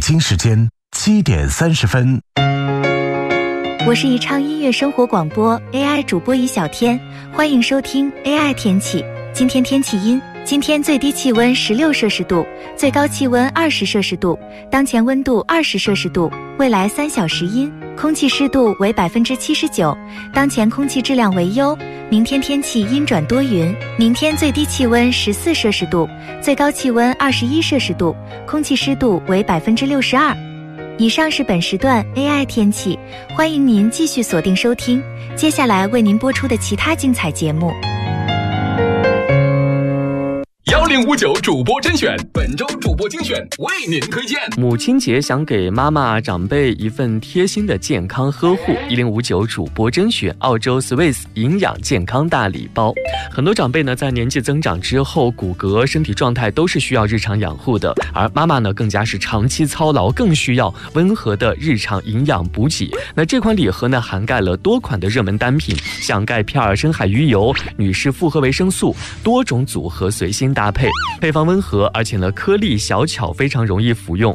京时间7点30分。 我是宜昌音乐生活广播 AI 主播宜小天，欢迎收听 AI 天气。今天天气阴，今天最低气温16摄氏度，最高气温20摄氏度，当前温度20摄氏度，未来3小时阴，空气湿度为79%，当前空气质量为优。明天天气阴转多云，明天最低气温14摄氏度，最高气温21摄氏度，空气湿度为62%。以上是本时段 AI 天气，欢迎您继续锁定收听，接下来为您播出的其他精彩节目。 1059主播甄选，本周主播精选为您推荐。 母亲节想给妈妈长辈一份贴心的健康呵护，1059主播甄选澳洲 Swiss 营养健康大礼包。很多长辈呢，在年纪增长之后，骨骼、身体状态都是需要日常养护的，而妈妈呢，更加是长期操劳，更需要温和的日常营养补给。那这款礼盒呢，涵盖了多款的热门单品，像钙片、深海鱼油、女士复合维生素，多种组合随心搭配，配方温和，而且呢颗粒小巧，非常容易服用。